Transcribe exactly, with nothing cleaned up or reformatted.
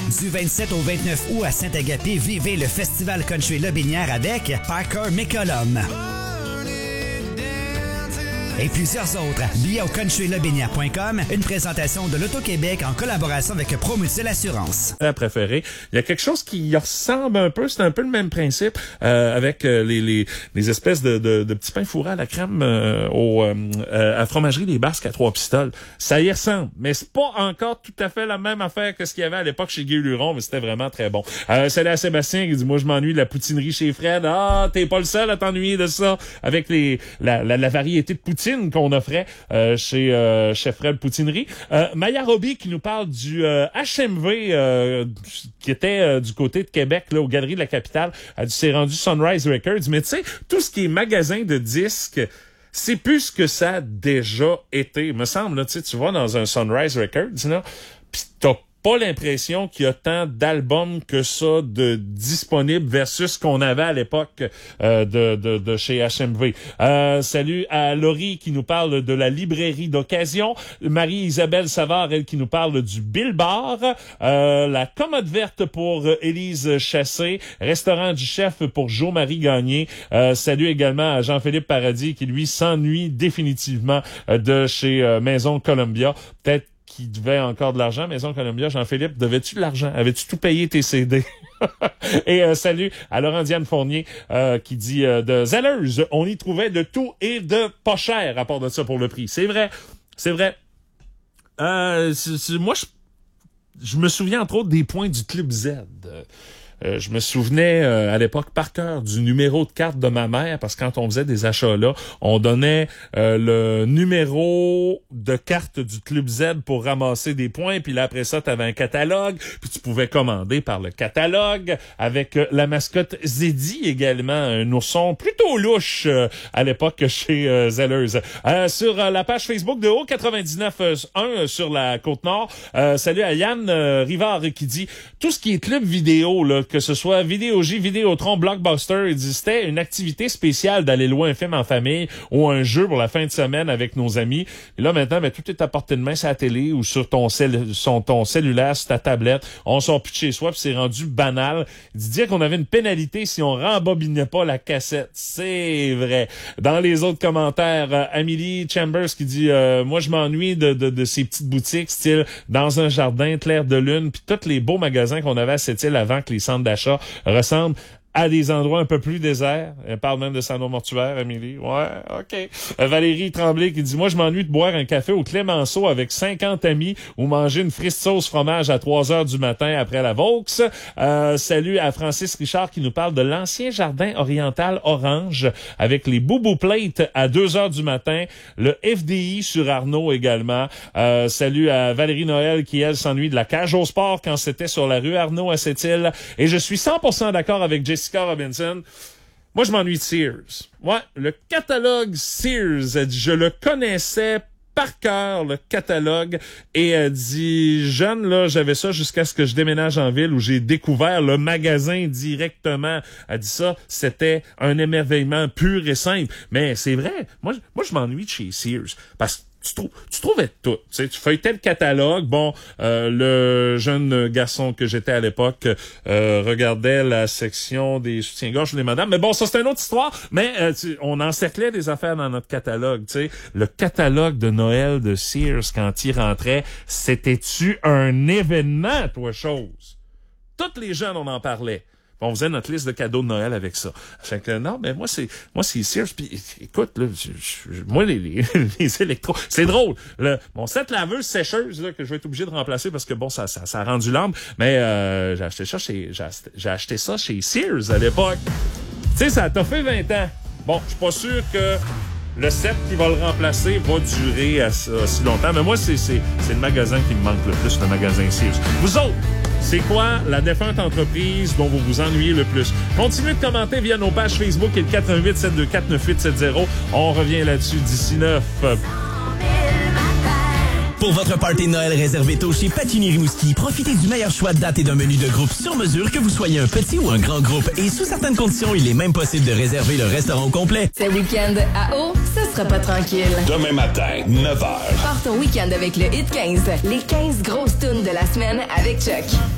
Du vingt-sept au vingt-neuf août à Saint-Agapé, vivez le Festival Country Lobinière avec Parker McCollum. Et plusieurs autres. Billets au country lobinière point com, une présentation de l'Auto-Québec en collaboration avec Promutuelle Assurance. Préféré. Il y a quelque chose qui ressemble un peu, c'est un peu le même principe, euh, avec euh, les, les, les espèces de, de, de petits pains fourrés à la crème euh, au, euh, à Fromagerie des Basques à Trois-Pistoles. Ça y ressemble, mais c'est pas encore tout à fait la même affaire que ce qu'il y avait à l'époque chez Guy Luron, mais c'était vraiment très bon. Euh, salut à Sébastien qui dit, moi je m'ennuie de la poutinerie chez Fred. Ah, t'es pas le seul à t'ennuyer de ça, avec les la, la, la variété de poutine qu'on offrait euh, chez euh, Chef Fred Poutinerie. Euh, Maya Roby qui nous parle du euh, H M V euh, qui était euh, du côté de Québec, là, aux Galeries de la Capitale. Elle dit, c'est rendu Sunrise Records. Mais tu sais, tout ce qui est magasin de disques, c'est plus ce que ça a déjà été. Il me semble, là, tu sais, tu vas dans un Sunrise Records, là, pis t'as pas l'impression qu'il y a tant d'albums que ça de disponibles versus ce qu'on avait à l'époque euh, de, de, de chez H M V. Euh, salut à Laurie qui nous parle de la librairie d'occasion. Marie-Isabelle Savard, elle, qui nous parle du Bill Bar. Euh, la commode verte pour Élise Chassé. Restaurant du chef pour Jo-Marie Gagné. Euh, salut également à Jean-Philippe Paradis qui, lui, s'ennuie définitivement euh, de chez euh, Maison Columbia. Peut-être qui devait encore de l'argent. Maison Columbia, Jean-Philippe, devais-tu de l'argent? Avais-tu tout payé tes C D? Et euh, salut à Laurent-Diane Fournier euh, qui dit euh, de Zelleuse, on y trouvait de tout et de pas cher à part de ça pour le prix. C'est vrai, c'est vrai. Euh, c'est, c'est, moi, je, je me souviens entre autres des points du Club Z. Euh, je me souvenais euh, à l'époque par cœur du numéro de carte de ma mère, parce que quand on faisait des achats là, on donnait euh, le numéro de carte du Club Z pour ramasser des points, puis là après ça, tu avais un catalogue, puis tu pouvais commander par le catalogue avec euh, la mascotte Zeddy également, un ourson plutôt louche euh, à l'époque chez euh, Zelleuse. Euh, sur euh, la page Facebook de O quatre-vingt-dix-neuf un euh, sur la Côte-Nord, euh, salut à Yann euh, Rivard qui dit tout ce qui est club vidéo là, que ce soit Vidéo-J, Vidéotron, Blockbuster, existait une activité spéciale d'aller louer un film en famille ou un jeu pour la fin de semaine avec nos amis. Et là, maintenant, ben, tout est à portée de main sur la télé ou sur ton, cell- sur ton cellulaire, sur ta tablette. On sort plus de chez soi, puis c'est rendu banal. Il dit dire qu'on avait une pénalité si on rembobinait pas la cassette. C'est vrai. Dans les autres commentaires, euh, Amélie Chambers qui dit euh, moi, je m'ennuie de, de, de ces petites boutiques, style dans un jardin, clair de lune, puis tous les beaux magasins qu'on avait à cette île avant que les centres d'achat ressemblent à des endroits un peu plus déserts. Elle parle même de salon mortuaire, Amélie. Ouais, OK. Euh, Valérie Tremblay qui dit, moi, je m'ennuie de boire un café au Clémenceau avec cinquante amis ou manger une frite sauce fromage à trois heures du matin après la Vaux. Euh, salut à Francis Richard qui nous parle de l'ancien jardin oriental Orange avec les Boubou Plates à deux heures du matin. Le F D I sur Arnaud également. Euh, salut à Valérie Noël qui, elle, s'ennuie de la cage au sport quand c'était sur la rue Arnaud à Sept-Îles. Et je suis cent pour cent d'accord avec Jessica Robinson. Moi, je m'ennuie de Sears. Ouais, le catalogue Sears, elle dit, je le connaissais par cœur, le catalogue, et elle dit, jeune, là, j'avais ça jusqu'à ce que je déménage en ville où j'ai découvert le magasin directement. Elle dit ça, c'était un émerveillement pur et simple. Mais c'est vrai, moi, moi je m'ennuie de chez Sears, parce que Tu, trou- tu trouvais tout. Tu sais, tu feuilletais le catalogue. Bon, euh, le jeune garçon que j'étais à l'époque euh, regardait la section des soutiens-gorge des madames. Mais bon, ça, c'est une autre histoire. Mais euh, tu, on encerclait des affaires dans notre catalogue. Tu sais, le catalogue de Noël de Sears, quand il rentrait, c'était-tu un événement, toi, chose? Toutes les jeunes, on en parlait. On faisait notre liste de cadeaux de Noël avec ça. Fait que non, mais moi c'est moi c'est Sears. Puis écoute, là, je, je, moi les, les, les électros, c'est drôle. Le, mon set laveuse sécheuse là, que je vais être obligé de remplacer parce que bon ça ça, ça a rendu l'âme. Mais euh, j'ai acheté ça chez j'ai, j'ai acheté ça chez Sears à l'époque. Tu sais, ça t'a fait vingt ans. Bon, je suis pas sûr que le set qui va le remplacer va durer assez, assez longtemps. Mais moi c'est c'est c'est le magasin qui me manque le plus, le magasin Sears. Vous autres, c'est quoi la défunte entreprise dont vous vous ennuyez le plus? Continuez de commenter via nos pages Facebook et le quatre un huit sept deux quatre neuf huit sept zéro. On revient là-dessus d'ici neuf. Pour votre party de Noël réservé tôt chez Patinnier Rimouski, profitez du meilleur choix de date et d'un menu de groupe sur mesure, que vous soyez un petit ou un grand groupe. Et sous certaines conditions, il est même possible de réserver le restaurant complet. Ce week-end, à Eau, ce sera pas tranquille. Demain matin, neuf heures. Pars ton week-end avec le Hit quinze. Les quinze grosses tunes de la semaine avec Chuck.